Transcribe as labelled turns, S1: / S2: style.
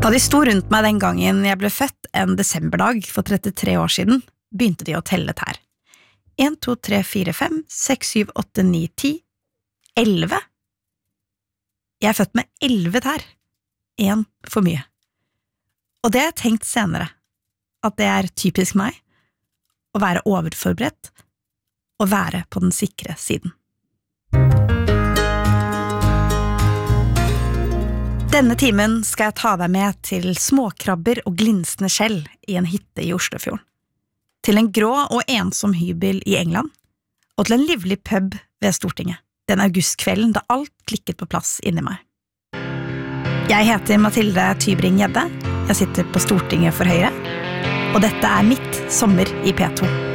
S1: Da de sto rundt meg den gangen jeg ble født en desemberdag for 33 år siden, begynte de å telle tær. 1, 2, 3, 4, 5, 6, 7, 8, 9, 10, 11. Jeg er født med 11 tær. 1 for mye. Og det har jeg tenkt senere, at det er typisk meg, å være overforberedt, og være på den sikre siden. Denne timen skal jeg ta deg med til småkrabber og glinsende skjell i en hytte i Oslofjorden, til en grå og ensom hybel i England, og til en livlig pub ved Stortinget, den augustkvelden da alt klikket på plass inni meg. Jeg heter Mathilde Tybring-Gjedde, jeg sitter på Stortinget for Høyre, og dette er mitt sommer i P2.